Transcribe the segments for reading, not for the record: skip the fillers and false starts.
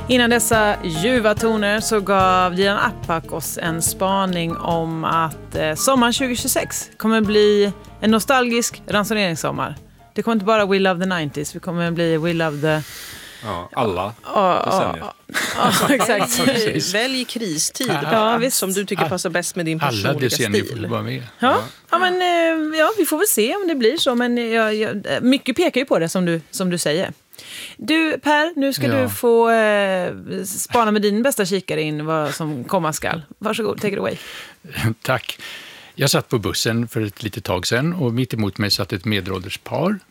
Innan dessa ljuva toner så gav Dilan Apak oss en spaning om att sommaren 2026 kommer bli en nostalgisk ransoneringssommar. Det kommer inte bara We Love the 90s, vi kommer bli We Love the... Ja, alla Ja, exakt. Välj kristid som du tycker passar bäst med din alla personliga decennier stil. får vara med. Men vi får väl se om det blir så. Men mycket pekar ju på det som du säger. Du Per, nu ska du få spana med din bästa kikare in vad som komma skall. Varsågod, take it away. Tack. Jag satt på bussen för ett litet tag sedan och mitt emot mig satt ett medelålders par.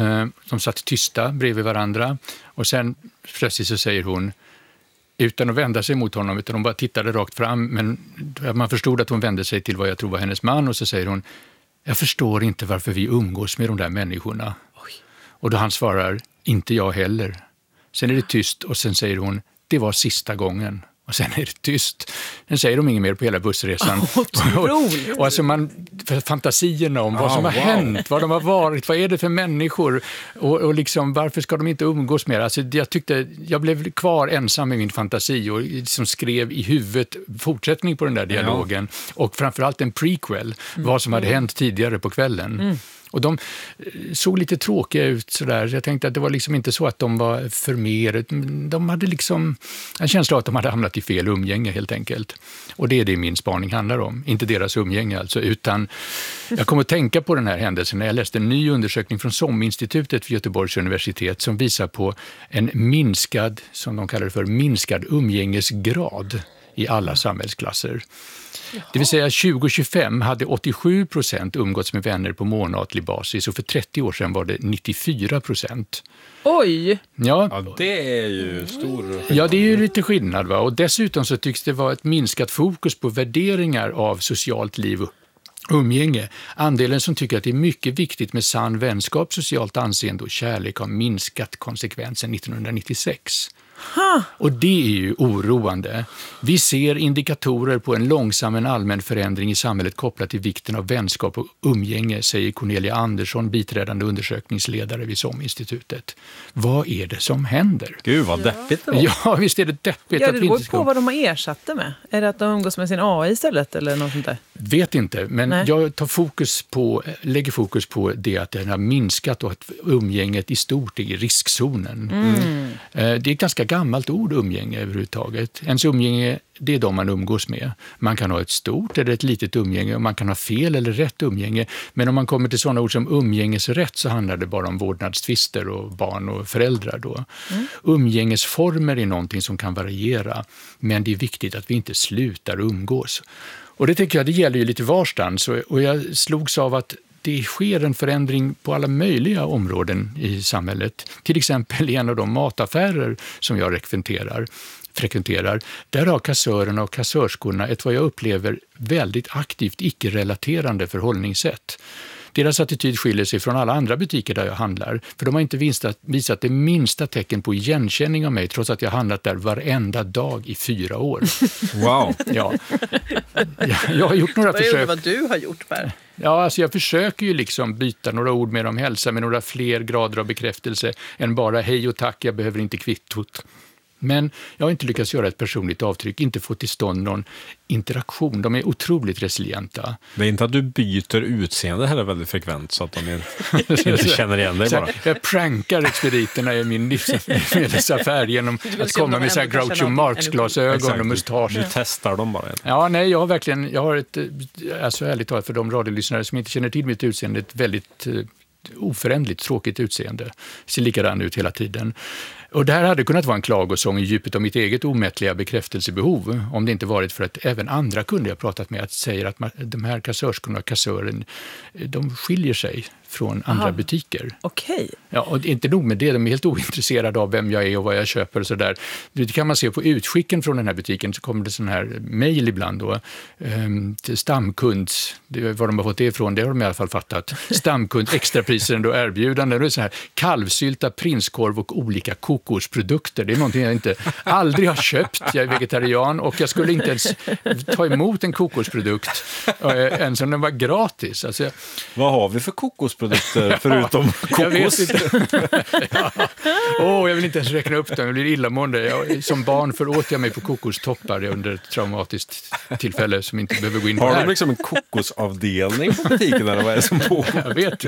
De satt tysta bredvid varandra och sen plötsligt så säger hon, utan att vända sig mot honom, utan hon bara tittade rakt fram, men man förstod att hon vände sig till vad jag tror var hennes man, och så säger hon, jag förstår inte varför vi umgås med de där människorna. Oj. Och då han svarar, inte jag heller. Sen är det tyst och sen säger hon, det var sista gången. Och sen är det tyst. Sen säger de inget mer på hela bussresan. Och alltså fantasierna om vad som har hänt, vad de har varit, vad är det för människor och liksom, varför ska de inte umgås mer? Alltså, jag blev kvar ensam med min fantasi och liksom skrev i huvudet fortsättning på den där dialogen. Och framförallt en prequel, vad som hade hänt tidigare på kvällen. Och de såg lite tråkiga ut sådär. Jag tänkte att det var liksom inte så att de var för mer. De hade liksom en känsla av att de hade hamnat i fel umgänge helt enkelt. Och det är det min spaning handlar om. Inte deras umgänge alltså, utan jag kommer att tänka på den här händelsen när jag läste en ny undersökning från SOM-institutet vid Göteborgs universitet som visar på en minskad, som de kallar det för, minskad umgängesgrad i alla samhällsklasser. Det vill säga 2025 hade 87% umgåtts med vänner på månatlig basis och för 30 år sedan var det 94%. Oj! Ja, det är ju stor... Ja, det är ju lite skillnad, va? Och dessutom så tycks det vara ett minskat fokus på värderingar av socialt liv och umgänge. Andelen som tycker att det är mycket viktigt med sann vänskap, socialt anseende och kärlek har minskat konsekvent sedan 1996. Och det är ju oroande. Vi ser indikatorer på en långsam men allmän förändring i samhället kopplat till vikten av vänskap och umgänge, säger Cornelia Andersson, biträdande undersökningsledare vid SOM-institutet. Vad är det som händer? Gud, vad deppigt det var. Ja, visst är det deppigt. Ja, det beror på vad de har ersatt det med. Är det att de umgås med sin AI istället eller något sånt där? Vet inte, men jag lägger fokus på det att den har minskat och att umgänget i stort är i riskzonen. Det är ett ganska gammalt ord, umgänge överhuvudtaget. Ens umgänge, det är de man umgås med. Man kan ha ett stort eller ett litet umgänge och man kan ha fel eller rätt umgänge. Men om man kommer till sådana ord som umgängesrätt så handlar det bara om vårdnadstvister och barn och föräldrar då. Umgängesformer är någonting som kan variera, men det är viktigt att vi inte slutar umgås. Och det tycker jag, det gäller ju lite varstans. Och jag slogs av att det sker en förändring på alla möjliga områden i samhället. Till exempel i en av de mataffärer som jag frekventerar. Där har kassörerna och kassörskorna ett vad jag upplever väldigt aktivt icke-relaterande förhållningssätt. Deras attityd skiljer sig från alla andra butiker där jag handlar, för de har inte visat det minsta tecken på igenkänning av mig trots att jag handlat där varenda dag i 4 år. Wow! Ja. Jag har gjort några försök. Vad du har gjort, Per? Ja, alltså jag försöker ju liksom byta några ord med dem, hälsa med några fler grader av bekräftelse än bara hej och tack, jag behöver inte kvittot. Men jag har inte lyckats göra ett personligt avtryck, inte få till stånd någon interaktion. De är otroligt resilienta. Det är inte att du byter utseende heller väldigt frekvent så att de inte känner igen dig bara. Jag prankar expediterna i min livsmedelsaffär genom att komma med så här Groucho Marx-glasögon och mustasch. Du testar dem bara. Ja, nej, jag har ett, alltså ärligt talat för de radiolyssnare som inte känner till mitt utseende, ett väldigt oförändligt, tråkigt utseende. Ser likadan ut hela tiden. Och det här hade kunnat vara en klagosång i djupet av mitt eget omättliga bekräftelsebehov, om det inte varit för att även andra kunder jag pratat med säger att de här kassörskorna och kassören, de skiljer sig från andra butiker. Okej. Ja, och inte nog med det, de är helt ointresserade av vem jag är och vad jag köper och sådär. Det kan man se på utskicken från den här butiken, så kommer det sån här mejl ibland då, till stamkunds, var de har fått det ifrån, det har de i alla fall fattat. Stamkund, extrapriser och erbjudanden, det är så här kalvsylta, prinskorv och olika kokböcker kokosprodukter. Det är någonting jag aldrig har köpt. Jag är vegetarian och jag skulle inte ens ta emot en kokosprodukt ens om den var gratis. Alltså, vad har vi för kokosprodukter förutom kokos? Jag vet inte. Jag vill inte ens räkna upp dem, jag blir illamående. Som barn föråt jag mig på kokostoppar under ett traumatiskt tillfälle som inte behöver gå in på här. Har de liksom en kokosavdelning på butiken eller vad är det som pågår?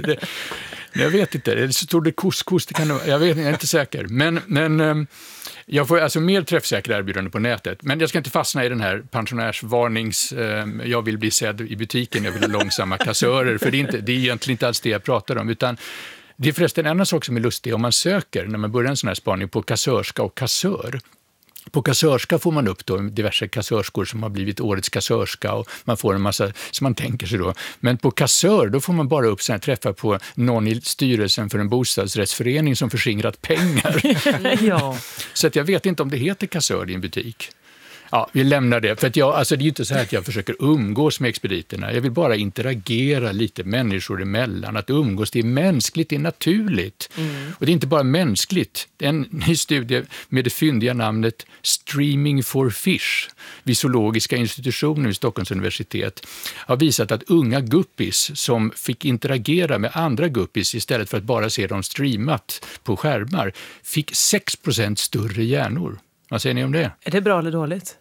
Jag vet inte. Det står det couscous, jag är inte säker. Men jag får alltså mer träffsäkra erbjudanden på nätet. Men jag ska inte fastna i den här pensionärsvarnings... jag vill bli sedd i butiken, jag vill ha långsamma kassörer. För det är egentligen inte alls det jag pratar om. Utan det är förresten en annan sak som är lustig om man söker, när man börjar en sån här spaning, på kassörska och kassör. På kassörska får man upp då diverse kassörskor som har blivit årets kassörska och man får en massa som man tänker sig då. Men på kassör då får man bara upp såna här träffar på någon i styrelsen för en bostadsrättsförening som förskingrat pengar. Ja. Så att jag vet inte om det heter kassör i en butik. Ja, vi lämnar det. För att det är ju inte så här att jag försöker umgås med expediterna. Jag vill bara interagera lite människor emellan. Att umgås, det är mänskligt, det är naturligt. Och det är inte bara mänskligt. En ny studie med det fyndiga namnet Streaming for Fish vid zoologiska institutionen vid Stockholms universitet har visat att unga guppis som fick interagera med andra guppis istället för att bara se dem streamat på skärmar fick 6% större hjärnor. Vad säger ni om det? Är det bra eller dåligt?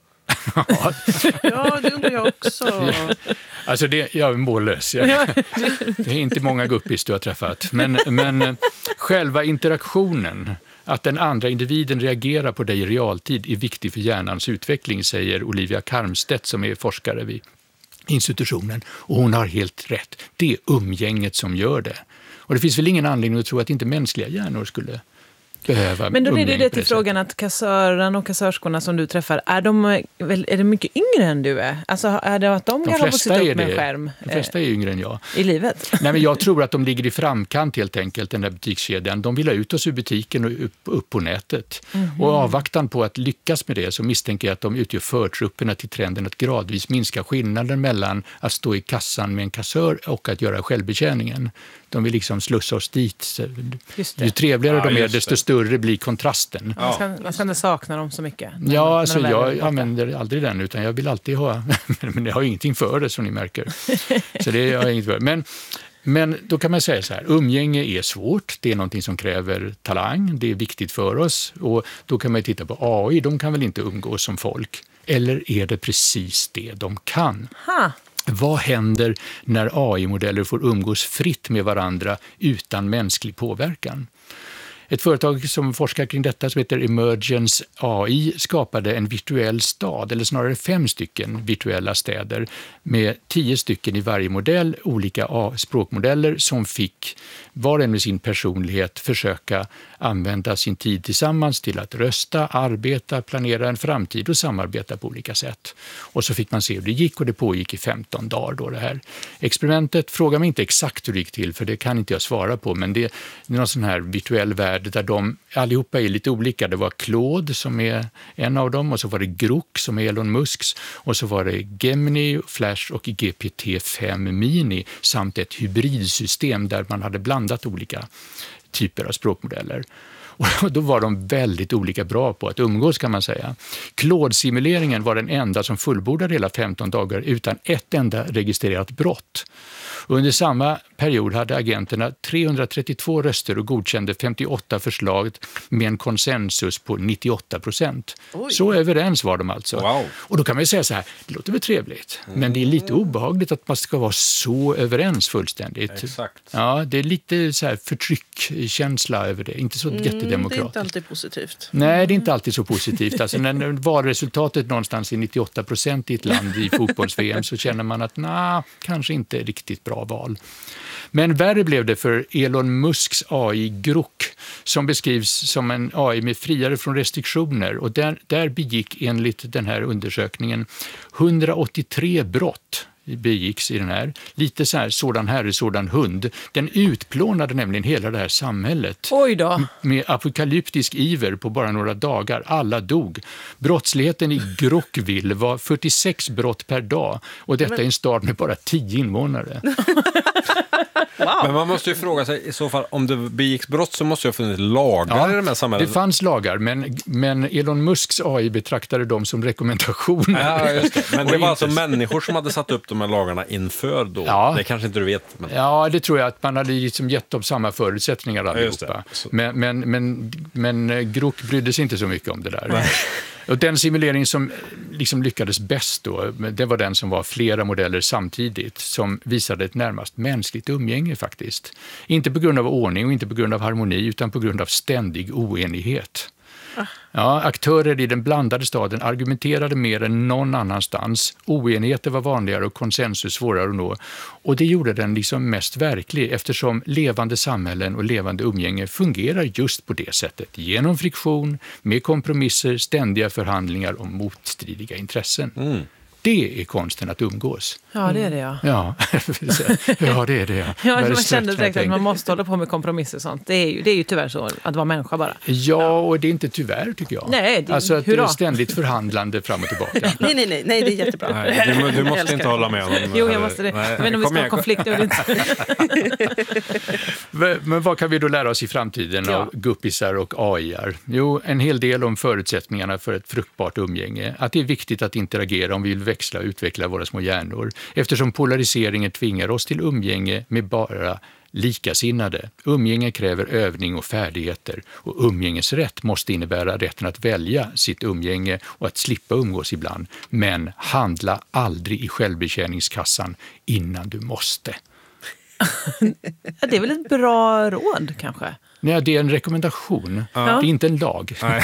Ja, det undrar jag också. Alltså, jag är mållös. Det är inte många guppis du har träffat. Men själva interaktionen, att den andra individen reagerar på dig i realtid, är viktig för hjärnans utveckling, säger Olivia Karmstedt som är forskare vid institutionen. Och hon har helt rätt. Det är umgänget som gör det. Och det finns väl ingen anledning att tro att inte mänskliga hjärnor skulle behöva. Men då leder det till frågan att kassören och kassörskorna som du träffar, är det mycket yngre än du är? Alltså är det att de kan ha vuxit upp med en skärm? De flesta är yngre än jag. I livet? Nej, men jag tror att de ligger i framkant helt enkelt, den där butikskedjan. De vill ha ut oss ur butiken och upp på nätet. Och avvaktan på att lyckas med det så misstänker jag att de utgör förtrupperna till trenden att gradvis minska skillnaden mellan att stå i kassan med en kassör och att göra självbetjäningen. De vill liksom slussa oss dit. Ju trevligare de är, desto större blir kontrasten. Ja. Man ska inte sakna dem så mycket. Ja, alltså jag använder aldrig den, utan jag vill alltid ha... Men jag har ingenting för det, som ni märker. Så det har jag inget för. Men då kan man säga så här, umgänge är svårt, det är någonting som kräver talang, det är viktigt för oss. Och då kan man titta på AI, de kan väl inte umgås som folk? Eller är det precis det de kan? Vad händer när AI-modeller får umgås fritt med varandra utan mänsklig påverkan? Ett företag som forskar kring detta som heter Emergence AI skapade en virtuell stad, eller snarare 5 stycken virtuella städer med 10 stycken i varje modell, olika språkmodeller som fick var och en med sin personlighet försöka använda sin tid tillsammans till att rösta, arbeta, planera en framtid och samarbeta på olika sätt. Och så fick man se hur det gick och det pågick i 15 dagar då det här experimentet. Fråga mig inte exakt hur det gick till för det kan inte jag svara på, men det är någon sån här virtuell värld där de allihopa är lite olika. Det var Claude som är en av dem och så var det Grok som är Elon Musks och så var det Gemini, Flash och GPT-5 Mini samt ett hybridsystem där man hade blandat olika typer av språkmodeller. Och då var de väldigt olika bra på att umgås kan man säga. Claude-simuleringen var den enda som fullbordade hela 15 dagar utan ett enda registrerat brott. Under samma period hade agenterna 332 röster och godkände 58 förslag med en konsensus på 98%. Så överens var de alltså. Wow. Och då kan man ju säga så här, det låter väl trevligt, men det är lite obehagligt att man ska vara så överens fullständigt. Exakt. Ja, det är lite så här förtryckkänsla över det, inte så jättedemokratiskt. Det är inte alltid positivt. Nej, det är inte alltid så positivt. Alltså, när valresultatet någonstans är 98% i ett land i fotbolls-VM så känner man att kanske inte riktigt bra val. Men värre blev det för Elon Musks AI Grok som beskrivs som en AI med friare från restriktioner och där begick enligt den här undersökningen 183 brott begicks i den här. Lite så här, sådan herre, sådan hund. Den utplånade nämligen hela det här samhället. Oj då. Med apokalyptisk iver på bara några dagar. Alla dog. Brottsligheten i Grokville var 46 brott per dag. Och detta är en stad med bara 10 invånare. Men man måste ju fråga sig, i så fall, om det begicks brott så måste ju ha funnits lagar i de här samhällen. Det fanns lagar, men Elon Musks AI betraktade dem som rekommendationer. Ja, just det. Men det var alltså människor som hade satt upp de här lagarna inför då? Ja. Det kanske inte du vet. Men... Ja, det tror jag att man hade liksom gett dem samma förutsättningar allihopa. Men Grok brydde sig inte så mycket om det där. Nej. Och den simulering som liksom lyckades bäst då, det var den som var flera modeller samtidigt, som visade ett närmast mänskligt umgänge faktiskt. Inte på grund av ordning och inte på grund av harmoni, utan på grund av ständig oenighet. Ja, aktörer i den blandade staden argumenterade mer än någon annanstans. Oenigheter var vanligare och konsensus svårare att nå. Och det gjorde den liksom mest verklig, eftersom levande samhällen och levande umgänge fungerar just på det sättet. Genom friktion, med kompromisser, ständiga förhandlingar om motstridiga intressen. Mm. Det är konsten att umgås. Ja, det är det, ja. Ja, det är det. Ja, man kände direkt att man måste hålla på med kompromisser och sånt. Det är ju tyvärr så att vara människa bara. Ja, och det är inte tyvärr, tycker jag. Nej, alltså att det är ständigt förhandlande fram och tillbaka. Nej, det är jättebra. Nej, du måste inte hålla med om det. Jo, jag måste det. Men om vi ska ha konflikt eller inte. Men vad kan vi då lära oss i framtiden av guppisar och AI:ar? Jo, en hel del om förutsättningarna för ett fruktbart umgänge. Att det är viktigt att interagera om vi vill växla och utveckla våra små hjärnor. Eftersom polariseringen tvingar oss till umgänge med bara likasinnade. Umgänge kräver övning och färdigheter. Och umgängesrätt måste innebära rätten att välja sitt umgänge och att slippa umgås ibland. Men handla aldrig i självbetjäningskassan innan du måste. Det är väl ett bra råd kanske? Nej, det är en rekommendation. Det är inte en lag.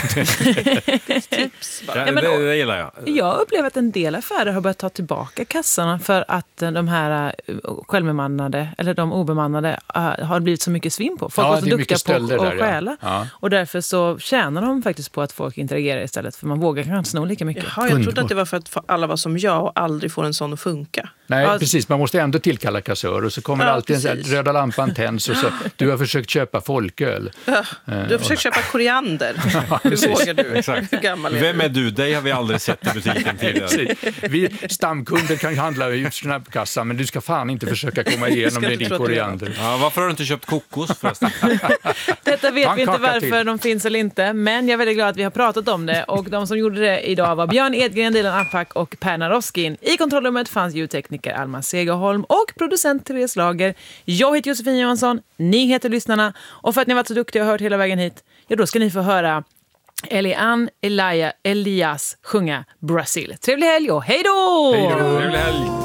Tips bara. Det gillar jag. Jag upplever att en del affärer har börjat ta tillbaka kassarna för att de här självbemannade eller de obemannade har blivit så mycket svinn på. Folk var så duktiga på att stjäla. Ja. Och därför så tjänar de faktiskt på att folk interagerar istället, för man vågar kanske sno lika mycket. Jaha, jag trodde att det var för att alla var som jag och aldrig får en sån att funka. Nej, precis. Man måste ändå tillkalla kassör och så kommer alltid en sån här röda lampan tänds och så du har försökt köpa folköl. Ja, du har försökt köpa koriander. Hur vågar du? Exakt. Hur gammal är Vem är du? Dig har vi aldrig sett i butiken tidigare. Vi stamkunder kan ju handla ut snabbkassa, men du ska fan inte försöka komma igenom med din koriander. Ja, varför har du inte köpt kokos förresten? Detta vet vi inte varför de finns eller inte, men jag är väldigt glad att vi har pratat om det. Och de som gjorde det idag var Björn Edgren, Dilan Apak och Per Naroskin. I kontrollrummet fanns ljudtekniker Alma Segerholm och producent Therese Lager. Jag heter Josefin Johansson, ni heter lyssnarna. Och för att ni varit så duktiga och hört hela vägen hit, då ska ni få höra Elian Elias sjunga Brasil. Trevlig helg och hej då! Trevlig helg!